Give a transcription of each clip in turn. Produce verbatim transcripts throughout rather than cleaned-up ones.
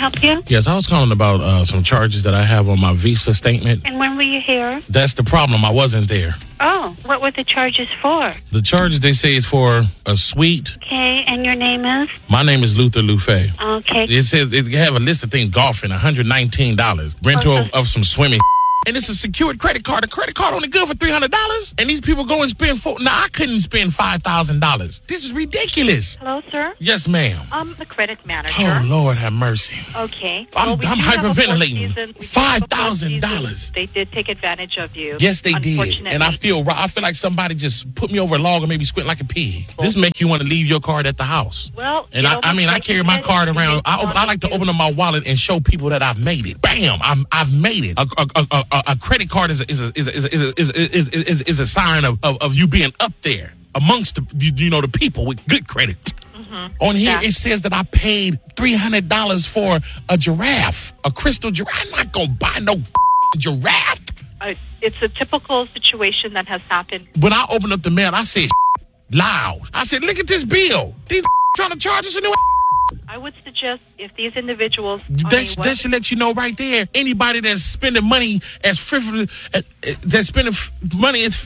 help you? Yes, I was calling about uh, some charges that I have on my Visa statement. And when were you here? That's the problem. I wasn't there. Oh, what were the charges for? The charges, they say, is for a suite. Okay, and your name is? My name is Luther Lufe. Okay. It says it have a list of things: golfing, one hundred nineteen dollars, rental of, of some swimming. And it's a secured credit card. The credit card only good for three hundred dollars. And these people go and spend four. Now, I couldn't spend five thousand dollars. This is ridiculous. Hello, sir? Yes, ma'am. I'm the credit manager. Oh, Lord have mercy. Okay. I'm, Well, we I'm do have a hyperventilating. fourth season- five thousand dollars. They did take advantage of you. Yes, they did. Unfortunately. And I feel I feel like somebody just put me over a log and made me squint like a pig. This make you want to leave your card at the house. Well, And I, I mean, I carry my card around. I, open, I like to open up my wallet and show people that I've made it. Bam! I'm, I've made it. A, a, a, a, a credit card is a, is a, is a, is a, is a, is a, is a, is a sign of, of, of you being up there amongst the you, you know the people with good credit. Mm-hmm. On here, Yeah. it says that I paid three hundred dollars for a giraffe, a crystal giraffe. I'm not gonna buy no giraffe. Uh, it's a typical situation that has happened. When I opened up the mail, I said loud. I said, "Look at this bill. These trying to charge us a new." I would suggest if these individuals... That, that should let you know right there. Anybody that's spending money as frivolous, uh, uh, that's spending f- money as,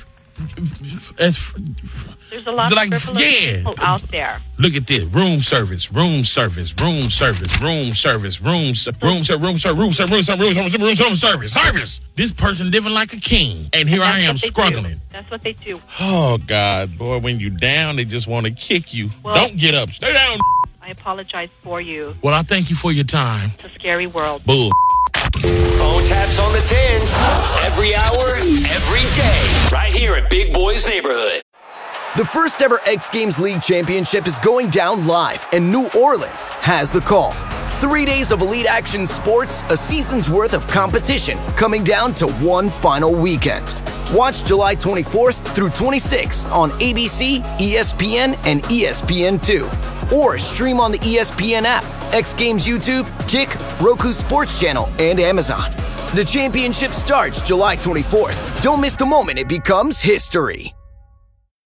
as There's a lot like, of frivolous yeah. people out there. Look at this: room service, room service, room service, room service, room ser- room ser- room ser- room ser- room ser- room ser- room ser- service, service. This person living like a king, and here And I that's am what they struggling. do. That's what they do. Oh God, boy! When you down, they just want to kick you. Well- Don't get up, stay down. I apologize for you. Well, I thank you for your time. It's a scary world. Bull. Phone taps on the tins. Every hour, every day. Right here at Big Boy's Neighborhood. The first ever X Games League Championship is going down live, and New Orleans has the call. Three days of elite action sports, a season's worth of competition, coming down to one final weekend. Watch July twenty-fourth through twenty-sixth on A B C, E S P N, and E S P N two. Or stream on the E S P N app, X Games YouTube, Kick, Roku Sports Channel, and Amazon. The championship starts July twenty-fourth. Don't miss the moment it becomes history.